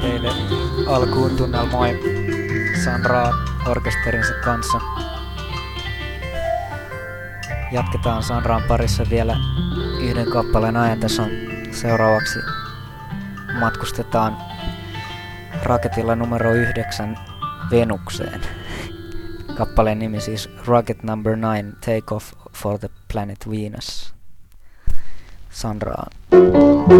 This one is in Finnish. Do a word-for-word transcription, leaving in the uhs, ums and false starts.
teille alkuun tunnelmoi Sanraa orkesterinsa kanssa. Jatketaan Sanran parissa vielä yhden kappaleen ajan. Tässä on seuraavaksi matkustetaan Rocketilla numero yhdeksän Venukseen. Kappaleen nimi siis Rocket number nine, Take off for the planet Venus. Sanraa.